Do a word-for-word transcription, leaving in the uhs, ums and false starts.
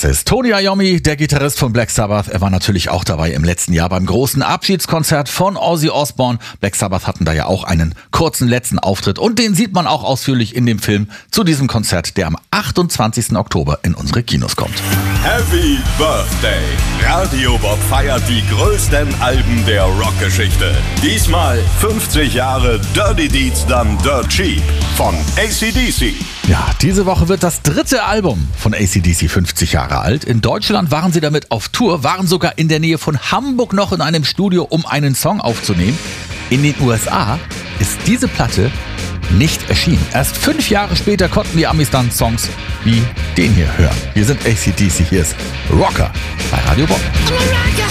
Das ist Tony Iommi, der Gitarrist von Black Sabbath. Er war natürlich auch dabei im letzten Jahr beim großen Abschiedskonzert von Ozzy Osbourne. Black Sabbath hatten da ja auch einen kurzen letzten Auftritt und den sieht man auch ausführlich in dem Film zu diesem Konzert, der am achtundzwanzigsten Oktober in unsere Kinos kommt. Happy Birthday! Radio Bob feiert die größten Alben der Rockgeschichte. Diesmal fünfzig Jahre Dirty Deeds Done Dirt Cheap von A C D C. Ja, diese Woche wird das dritte Album von A C D C fünfzig Jahre alt. In Deutschland waren sie damit auf Tour, waren sogar in der Nähe von Hamburg noch in einem Studio, um einen Song aufzunehmen. In den U S A ist diese Platte nicht erschienen. Erst fünf Jahre später konnten die Amis dann Songs wie den hier hören. Wir sind A C D C, hier ist Rocker bei Radio Bob. I'm a rocker.